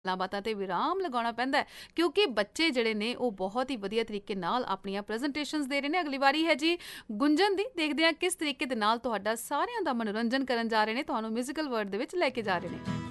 ਗੱਲਾਂ ਬਾਤਾਂ ਤੇ ਵਿਰਾਮ ਲਗਾਉਣਾ ਪੈਂਦਾ ਹੈ, ਕਿਉਂਕਿ ਬੱਚੇ ਜਿਹੜੇ ਨੇ ਉਹ ਬਹੁਤ ਹੀ ਵਧੀਆ ਤਰੀਕੇ ਨਾਲ ਆਪਣੀਆਂ ਪ੍ਰੈਜੈਂਟੇਸ਼ਨਸ ਦੇ ਰਹੇ ਨੇ। ਅਗਲੀ ਵਾਰੀ ਹੈ ਜੀ ਗੁੰਜਨ ਦੀ, ਦੇਖਦੇ ਹਾਂ ਕਿਸ ਤਰੀਕੇ ਦੇ ਨਾਲ ਤੁਹਾਡਾ ਸਾਰਿਆਂ ਦਾ ਮਨੋਰੰਜਨ ਕਰਨ ਜਾ ਰਹੇ ਨੇ, ਤੁਹਾਨੂੰ ਮਿਊਜ਼ੀਕਲ ਵਰਡ ਦੇ ਵਿੱਚ ਲੈ ਕੇ ਜਾ ਰਹੇ ਨੇ।